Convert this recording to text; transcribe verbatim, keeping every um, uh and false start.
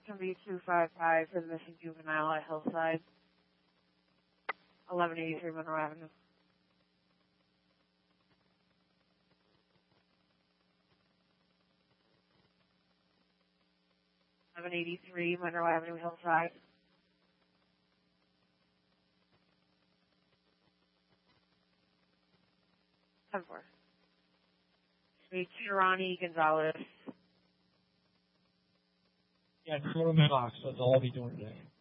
Can be two five five for the missing juvenile at Hillside. eleven eighty-three Monroe Avenue. eleven eighty-three Monroe Avenue, Hillside. ten four. It's Shirani Gonzalez. Yeah, just go to the mailbox. That's all I'll be doing today.